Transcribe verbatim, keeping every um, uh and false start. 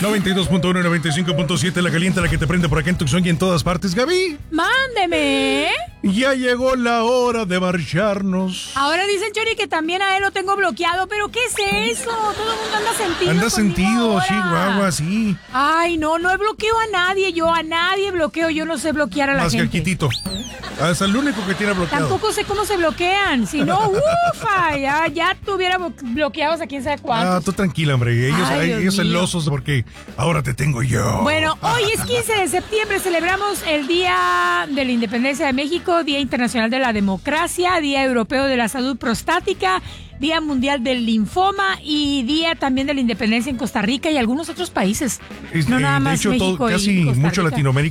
noventa y dos punto uno y noventa y cinco punto siete, la caliente, la que te prende por acá en Tucson y en todas partes. Gaby, mándeme. Ya llegó la hora de marcharnos. Ahora dice el Chori que también a él lo tengo bloqueado, pero ¿qué es eso? Todo el mundo anda sentido. Anda sentido, ahora. sí, guagua, sí. Ay, no, no bloqueo a nadie, yo a nadie bloqueo, yo no sé bloquear a la Más gente. que al Quitito. Es el único que tiene bloqueado. Tampoco sé cómo se bloquean, si no, ufa, ya, ya tuviera bloqueados a quién sabe cuántos. Ah, tú tranquila, hombre, ellos, Ay, ellos celosos porque ahora te tengo yo. Bueno, hoy es quince de septiembre, celebramos el Día de la Independencia de México, Día Internacional de la Democracia, Día Europeo de la Salud Prostática, Día Mundial del Linfoma y Día también de la Independencia en Costa Rica y algunos otros países. Es, no eh, nada de más hecho, México todo, casi y Costa mucho Rica. Latinoamérica